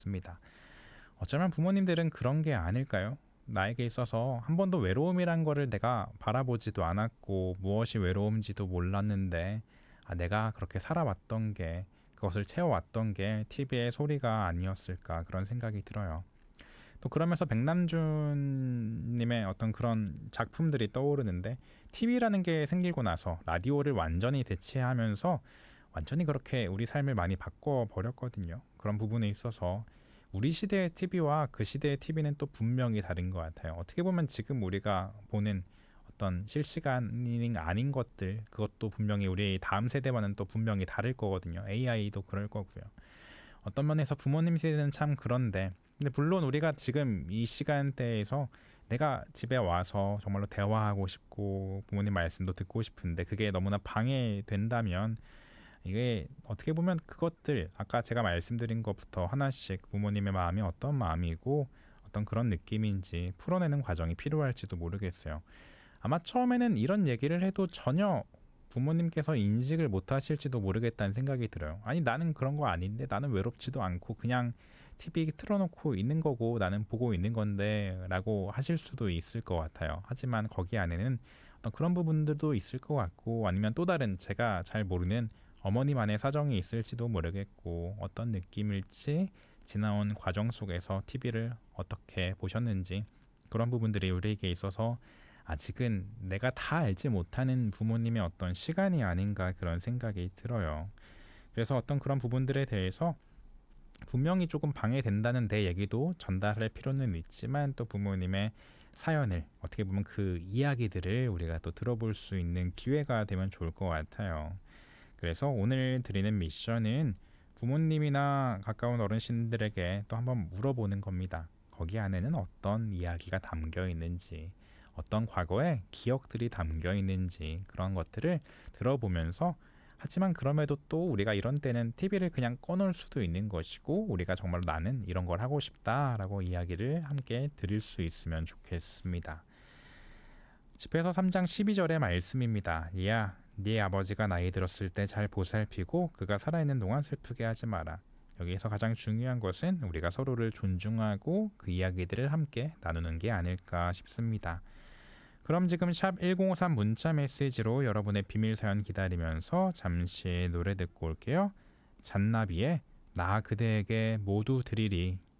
습니다. 어쩌면 부모님들은 그런 게 아닐까요? 나에게 있어서 한 번도 외로움이란 거를 내가 바라보지도 않았고 무엇이 외로움지도 몰랐는데 내가 그렇게 살아왔던 게 그것을 채워왔던 게 TV의 소리가 아니었을까 그런 생각이 들어요. 또 그러면서 백남준님의 어떤 그런 작품들이 떠오르는데 TV라는 게 생기고 나서 라디오를 완전히 대체하면서 완전히 그렇게 우리 삶을 많이 바꿔버렸거든요. 그런 부분에 있어서 우리 시대의 TV와 그 시대의 TV는 또 분명히 다른 것 같아요. 어떻게 보면 지금 우리가 보는 어떤 실시간이 아닌 것들 그것도 분명히 우리 다음 세대와는 또 분명히 다를 거거든요. AI도 그럴 거고요. 어떤 면에서 부모님 세대는 참 그런데 근데 물론 우리가 지금 이 시간대에서 내가 집에 와서 정말로 대화하고 싶고 부모님 말씀도 듣고 싶은데 그게 너무나 방해된다면 이게 어떻게 보면 그것들 아까 제가 말씀드린 것부터 하나씩 부모님의 마음이 어떤 마음이고 어떤 그런 느낌인지 풀어내는 과정이 필요할지도 모르겠어요. 아마 처음에는 이런 얘기를 해도 전혀 부모님께서 인식을 못 하실지도 모르겠다는 생각이 들어요. 아니 나는 그런 거 아닌데 나는 외롭지도 않고 그냥 TV 틀어놓고 있는 거고 나는 보고 있는 건데 라고 하실 수도 있을 것 같아요. 하지만 거기 안에는 어떤 그런 부분들도 있을 것 같고 아니면 또 다른 제가 잘 모르는 어머니만의 사정이 있을지도 모르겠고 어떤 느낌일지 지나온 과정 속에서 TV를 어떻게 보셨는지 그런 부분들이 우리에게 있어서 아직은 내가 다 알지 못하는 부모님의 어떤 시간이 아닌가 그런 생각이 들어요. 그래서 어떤 그런 부분들에 대해서 분명히 조금 방해된다는 내 얘기도 전달할 필요는 있지만 또 부모님의 사연을 어떻게 보면 그 이야기들을 우리가 또 들어볼 수 있는 기회가 되면 좋을 것 같아요. 그래서 오늘 드리는 미션은 부모님이나 가까운 어르신들에게 또 한번 물어보는 겁니다. 거기 안에는 어떤 이야기가 담겨 있는지, 어떤 과거의 기억들이 담겨 있는지 그런 것들을 들어보면서 하지만 그럼에도 또 우리가 이런 때는 TV를 그냥 꺼놓을 수도 있는 것이고 우리가 정말 나는 이런 걸 하고 싶다라고 이야기를 함께 드릴 수 있으면 좋겠습니다. 집에서 3장 12절의 말씀입니다. 얘야, 네 아버지가 나이 들었을 때 잘 보살피고 그가 살아있는 동안 슬프게 하지 마라. 여기에서 가장 중요한 것은 우리가 서로를 존중하고 그 이야기들을 함께 나누는 게 아닐까 싶습니다. 그럼 지금 샵 1053 문자 메시지로 여러분의 비밀 사연 기다리면서 잠시 노래 듣고 올게요. 잔나비의 나 그대에게 모두 드리리.